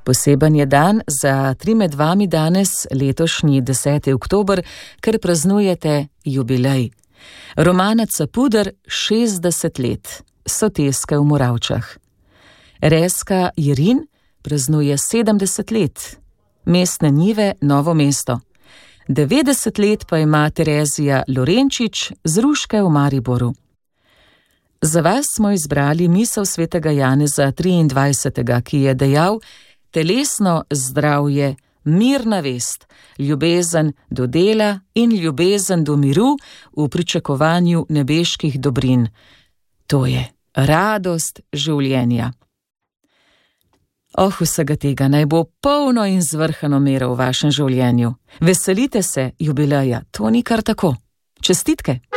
Poseben je dan za Tri med vami danes, letošnji 10. oktober, ker praznujete jubilej. Romana Capuder 60 let, Soteske v Moravčah. Rezka Jerin praznuje 70 let, Mestne njive Novo mesto. 90 let pa ima Terezija Lorenčič z Ruške v Mariboru. Za vas smo izbrali misel svetega Janeza 23., ki je dejal: telesno zdravje, mirna vest, ljubezen do dela in ljubezen do miru v pričakovanju nebeških dobrin. To je radost življenja. Vsega tega naj bo polno in zvrhano mero v vašem življenju. Veselite se jubileja, to ni kar tako. Čestitke!